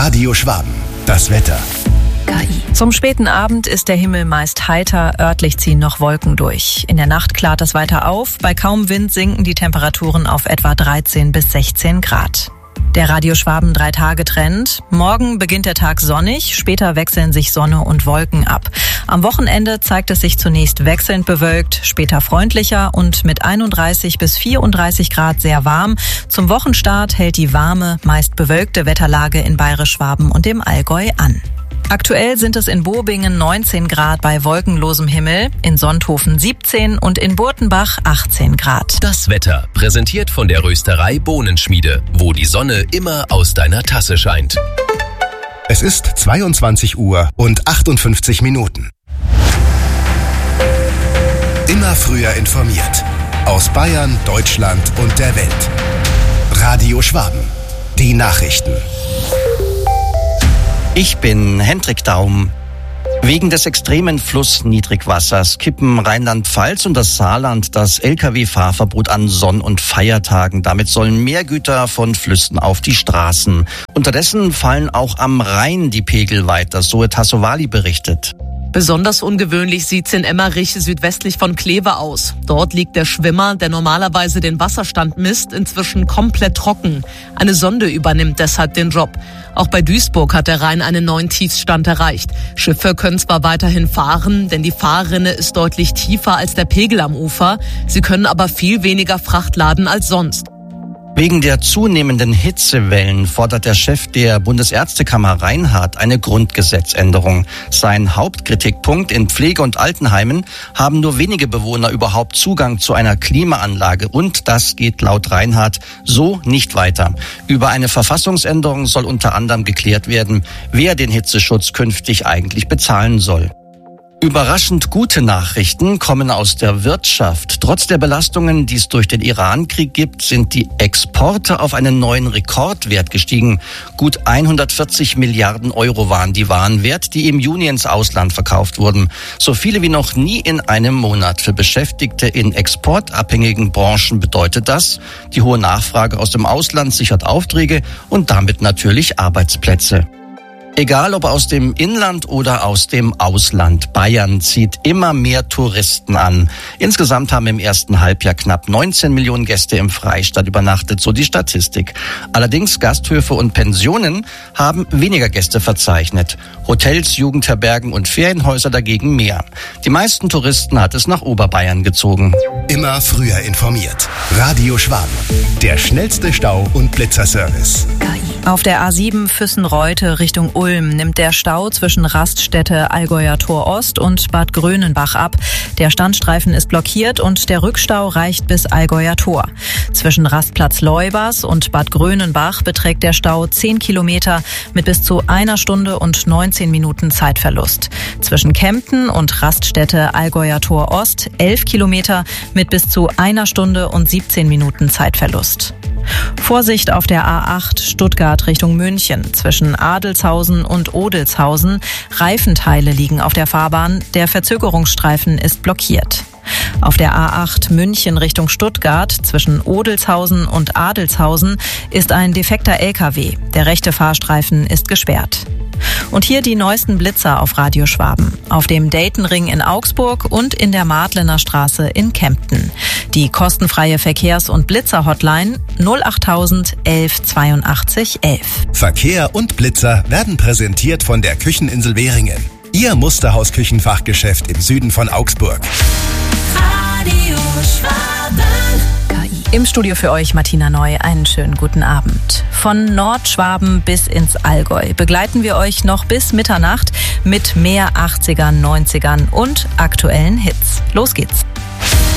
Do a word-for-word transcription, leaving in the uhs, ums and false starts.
Radio Schwaben. Das Wetter. K I. Zum späten Abend ist der Himmel meist heiter, örtlich ziehen noch Wolken durch. In der Nacht klart es weiter auf, bei kaum Wind sinken die Temperaturen auf etwa dreizehn bis sechzehn Grad. Der Radio Schwaben Drei-Tage-Trend. Morgen beginnt der Tag sonnig, später wechseln sich Sonne und Wolken ab. Am Wochenende zeigt es sich zunächst wechselnd bewölkt, später freundlicher und mit einunddreißig bis vierunddreißig Grad sehr warm. Zum Wochenstart hält die warme, meist bewölkte Wetterlage in Bayerisch-Schwaben und dem Allgäu an. Aktuell sind es in Bobingen neunzehn Grad bei wolkenlosem Himmel, in Sonthofen siebzehn und in Burtenbach achtzehn Grad. Das Wetter präsentiert von der Rösterei Bohnenschmiede, wo die Sonne immer aus deiner Tasse scheint. Es ist zweiundzwanzig Uhr und achtundfünfzig Minuten. Immer früher informiert. Aus Bayern, Deutschland und der Welt. Radio Schwaben. Die Nachrichten. Ich bin Hendrik Daum. Wegen des extremen Flussniedrigwassers kippen Rheinland-Pfalz und das Saarland das L K W-Fahrverbot an Sonn- und Feiertagen. Damit sollen mehr Güter von Flüssen auf die Straßen. Unterdessen fallen auch am Rhein die Pegel weiter, so hat Tassovali berichtet. Besonders ungewöhnlich sieht's in Emmerich südwestlich von Kleve aus. Dort liegt der Schwimmer, der normalerweise den Wasserstand misst, inzwischen komplett trocken. Eine Sonde übernimmt deshalb den Job. Auch bei Duisburg hat der Rhein einen neuen Tiefstand erreicht. Schiffe können zwar weiterhin fahren, denn die Fahrrinne ist deutlich tiefer als der Pegel am Ufer. Sie können aber viel weniger Fracht laden als sonst. Wegen der zunehmenden Hitzewellen fordert der Chef der Bundesärztekammer Reinhardt eine Grundgesetzänderung. Sein Hauptkritikpunkt: in Pflege- und Altenheimen haben nur wenige Bewohner überhaupt Zugang zu einer Klimaanlage. Und das geht laut Reinhardt so nicht weiter. Über eine Verfassungsänderung soll unter anderem geklärt werden, wer den Hitzeschutz künftig eigentlich bezahlen soll. Überraschend gute Nachrichten kommen aus der Wirtschaft. Trotz der Belastungen, die es durch den Iran-Krieg gibt, sind die Exporte auf einen neuen Rekordwert gestiegen. Gut hundertvierzig Milliarden Euro waren die Warenwert, die im Juni ins Ausland verkauft wurden. So viele wie noch nie in einem Monat. Für Beschäftigte in exportabhängigen Branchen bedeutet das: die hohe Nachfrage aus dem Ausland sichert Aufträge und damit natürlich Arbeitsplätze. Egal ob aus dem Inland oder aus dem Ausland, Bayern zieht immer mehr Touristen an. Insgesamt haben im ersten Halbjahr knapp neunzehn Millionen Gäste im Freistaat übernachtet, so die Statistik. Allerdings Gasthöfe und Pensionen haben weniger Gäste verzeichnet. Hotels, Jugendherbergen und Ferienhäuser dagegen mehr. Die meisten Touristen hat es nach Oberbayern gezogen. Immer früher informiert. Radio Schwaben. Der schnellste Stau- und Blitzerservice. Auf der A sieben Füssen-Reute Richtung Ulm nimmt der Stau zwischen Raststätte Allgäuer Tor Ost und Bad Grönenbach ab. Der Standstreifen ist blockiert und der Rückstau reicht bis Allgäuer Tor. Zwischen Rastplatz Leubers und Bad Grönenbach beträgt der Stau zehn Kilometer mit bis zu einer Stunde und neunzehn Minuten Zeitverlust. Zwischen Kempten und Raststätte Allgäuer Tor Ost elf Kilometer mit bis zu einer Stunde und siebzehn Minuten Zeitverlust. Vorsicht auf der A acht Stuttgart Richtung München. Zwischen Adelshausen und Odelshausen. Reifenteile liegen auf der Fahrbahn. Der Verzögerungsstreifen ist blockiert. Auf der A acht München Richtung Stuttgart zwischen Odelshausen und Adelshausen ist ein defekter L K W. Der rechte Fahrstreifen ist gesperrt. Und hier die neuesten Blitzer auf Radio Schwaben. Auf dem Daytonring in Augsburg und in der Martlener Straße in Kempten. Die kostenfreie Verkehrs- und Blitzer-Hotline null achttausend elf zweiundachtzig elf. Verkehr und Blitzer werden präsentiert von der Kücheninsel Währingen. Ihr Musterhaus-Küchenfachgeschäft im Süden von Augsburg. Radio Schwaben. Im Studio für euch Martina Neu. Einen schönen guten Abend. Von Nordschwaben bis ins Allgäu begleiten wir euch noch bis Mitternacht mit mehr achtzigern, neunzigern und aktuellen Hits. Los geht's.